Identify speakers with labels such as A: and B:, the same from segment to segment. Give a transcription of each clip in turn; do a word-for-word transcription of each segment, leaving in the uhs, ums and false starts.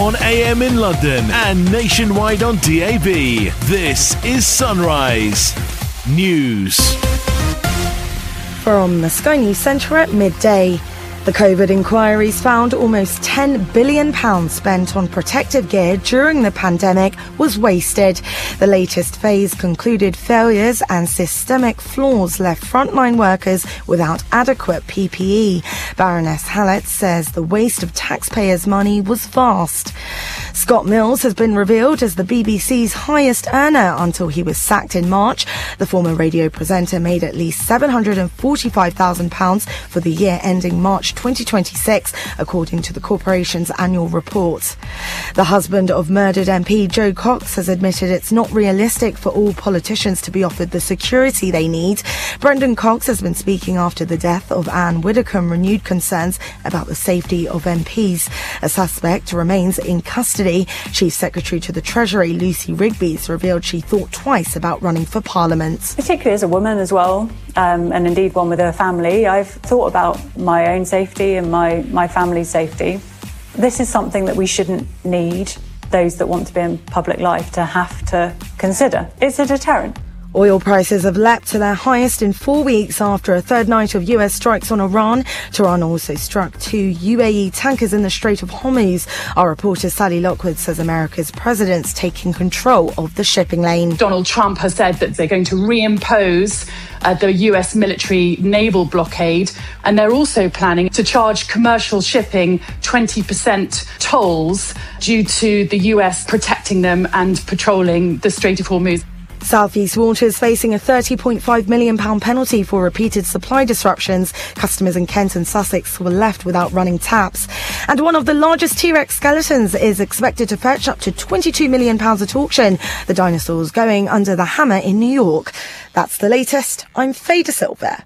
A: on A M in London and nationwide on D A B. This is Sunrise News.
B: From the Sky News Centre at midday. The COVID inquiries found almost ten billion pounds spent on protective gear during the pandemic was wasted. The latest phase concluded failures and systemic flaws left frontline workers without adequate P P E. Baroness Hallett says the waste of taxpayers' money was vast. Scott Mills has been revealed as the B B C's highest earner until he was sacked in March. The former radio presenter made at least seven hundred forty-five thousand pounds for the year ending March twenty twenty-six, according to the corporation's annual report. The husband of murdered M P Jo Cox has admitted it's not realistic for all politicians to be offered the security they need. Brendan Cox has been speaking after the death of Anne Widdecombe renewed concerns about the safety of M Ps. A suspect remains in custody. Chief Secretary to the Treasury, Lucy Rigby's revealed she thought twice about running for Parliament.
C: Particularly as a woman as well, um, and indeed one with a family, I've thought about my own safety and my, my family's safety. This is something that we shouldn't need those that want to be in public life to have to consider. It's a deterrent.
B: Oil prices have leapt to their highest in four weeks after a third night of U S strikes on Iran. Tehran also struck two U A E tankers in the Strait of Hormuz. Our reporter Sally Lockwood says America's president's taking control of the shipping lane.
D: Donald Trump has said that they're going to reimpose uh, the U S military naval blockade, and they're also planning to charge commercial shipping twenty percent tolls due to the U S protecting them and patrolling the Strait of Hormuz.
B: South East Waters facing a thirty point five million pounds penalty for repeated supply disruptions. Customers in Kent and Sussex were left without running taps. And one of the largest T-Rex skeletons is expected to fetch up to twenty-two million pounds at auction. The dinosaur's going under the hammer in New York. That's the latest. I'm Faye De Silva.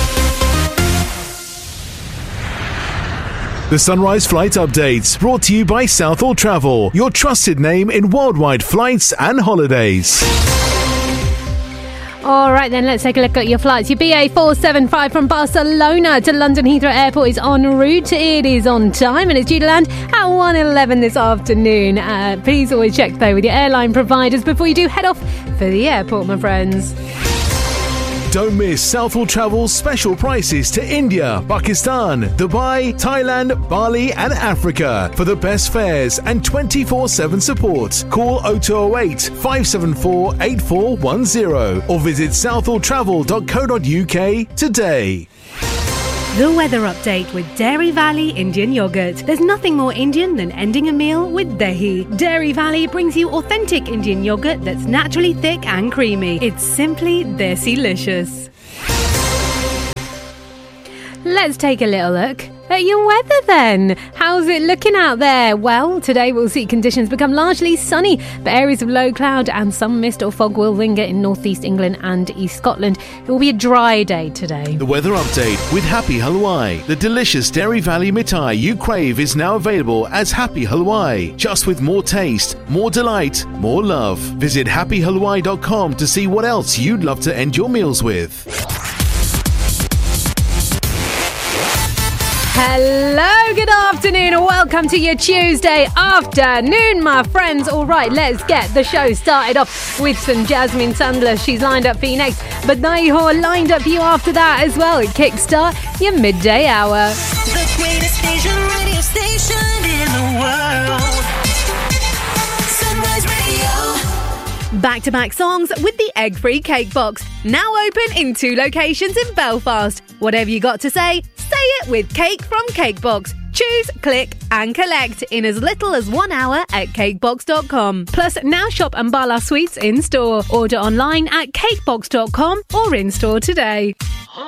A: The Sunrise Flight Updates, brought to you by Southall Travel, your trusted name in worldwide flights and holidays.
E: All right, then let's take a look at your flights. Your B A four seventy-five from Barcelona to London Heathrow Airport is en route. It is on time and it's due to land at one eleven this afternoon. Uh, please always check though with your airline providers before you do head off for the airport, my friends.
A: Don't miss Southall Travel's special prices to India, Pakistan, Dubai, Thailand, Bali and Africa. For the best fares and twenty-four seven support, call oh two oh eight, five seven four, eight four one oh or visit southall travel dot co dot uk today.
F: The weather update with Dairy Valley Indian Yogurt. There's nothing more Indian than ending a meal with dahi. Dairy Valley brings you authentic Indian yogurt that's naturally thick and creamy. It's simply desi-licious.
E: Let's take a little look at your weather then. How's it looking out there? Well, today we'll see conditions become largely sunny, but areas of low cloud and some mist or fog will linger in northeast England and East Scotland. It will be a dry day today.
A: The weather update with Happy Halwai. The delicious Dairy Valley mithai you crave is now available as Happy Halwai, just with more taste, more delight, more love. Visit happy halwai dot com to see what else you'd love to end your meals with.
E: Hello, good afternoon and welcome to your Tuesday afternoon, my friends. All right, let's get the show started off with some Jasmine Sandler. She's lined up for you next, but Naihor lined up for you after that as well. Kickstart your midday hour.
G: The greatest Asian radio station in the world. Sunrise Radio.
F: Back-to-back songs with the egg-free cake box. Now open in two locations in Belfast. Whatever you got to say, say it with Cake from Cakebox. Choose, click and collect in as little as one hour at cakebox dot com. Plus, now shop Ambala Sweets in store. Order online at cakebox dot com or in store today.